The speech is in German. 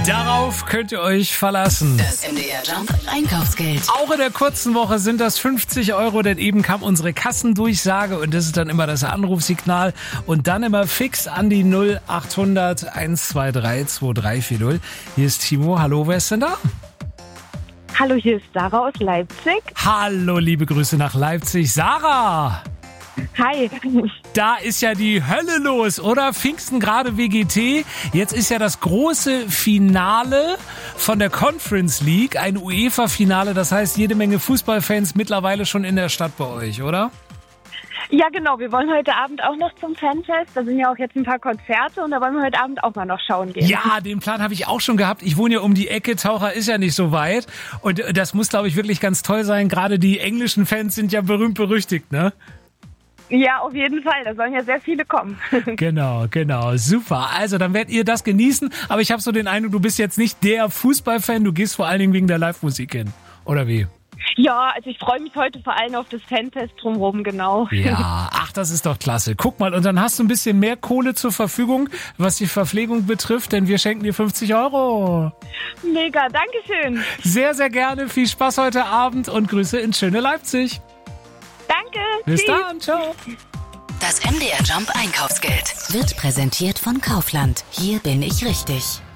Darauf könnt ihr euch verlassen. Das MDR Jump Einkaufsgeld. Auch in der kurzen Woche sind das 50 €, denn eben kam unsere Kassendurchsage und das ist dann immer das Anrufsignal und dann immer fix an die 0800 123 2340. Hier ist Timo. Hallo, wer ist denn da? Hallo, hier ist Sarah aus Leipzig. Hallo, liebe Grüße nach Leipzig. Sarah! Hi. Da ist ja die Hölle los, oder? Pfingsten gerade WGT. Jetzt ist ja das große Finale von der Conference League, ein UEFA-Finale. Das heißt, jede Menge Fußballfans mittlerweile schon in der Stadt bei euch, oder? Ja, genau. Wir wollen heute Abend auch noch zum Fanfest. Da sind ja auch jetzt ein paar Konzerte und da wollen wir heute Abend auch mal noch schauen gehen. Ja, den Plan habe ich auch schon gehabt. Ich wohne ja um die Ecke. Taucher ist ja nicht so weit. Und das muss, glaube ich, wirklich ganz toll sein. Gerade die englischen Fans sind ja berühmt-berüchtigt, ne? Ja, auf jeden Fall. Da sollen ja sehr viele kommen. Genau. Super. Also, dann werdet ihr das genießen. Aber ich habe so den Eindruck, du bist jetzt nicht der Fußballfan. Du gehst vor allen Dingen wegen der Live-Musik hin. Oder wie? Ja, also ich freue mich heute vor allem auf das Fanfest drumherum, genau. Ja, ach, das ist doch klasse. Guck mal, und dann hast du ein bisschen mehr Kohle zur Verfügung, was die Verpflegung betrifft, denn wir schenken dir 50 €. Mega, dankeschön. Sehr, sehr gerne. Viel Spaß heute Abend und Grüße ins schöne Leipzig. Danke. Bis Tschüss. dann, ciao. Das MDR Jump Einkaufsgeld wird präsentiert von Kaufland. Hier bin ich richtig.